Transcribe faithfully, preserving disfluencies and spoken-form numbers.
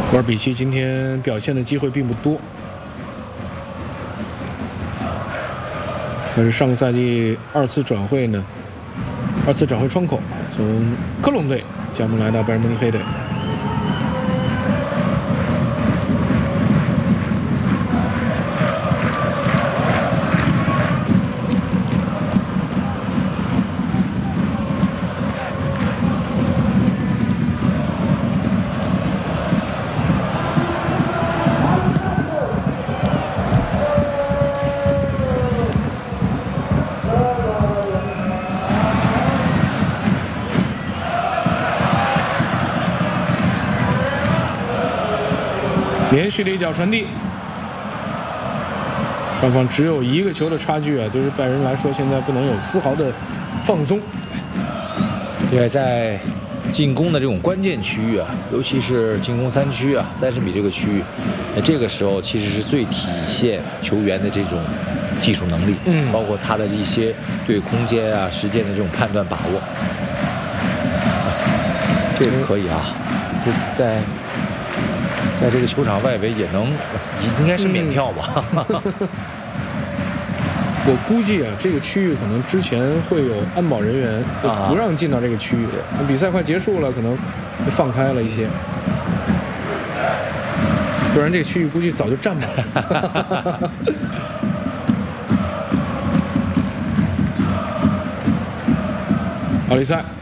博尔比奇今天表现的机会并不多，但是上个赛季二次转会呢，二次转会窗口从科隆队加盟来到拜仁慕尼黑队。连续的一脚传递，双方只有一个球的差距啊，对于拜仁来说，现在不能有丝毫的放松。 对，在进攻的这种关键区域啊，尤其是进攻三区啊，三十米这个区域，那这个时候其实是最体现球员的这种技术能力， 嗯， 包括他的一些对空间啊、时间的这种判断把握，这个可以啊，就在。在这个球场外围也能，应该是免票吧？嗯、 我估计啊，这个区域可能之前会有安保人员不让进到这个区域。啊、比赛快结束了，可能就放开了一些，不然这个区域估计早就占满了。奥利塞。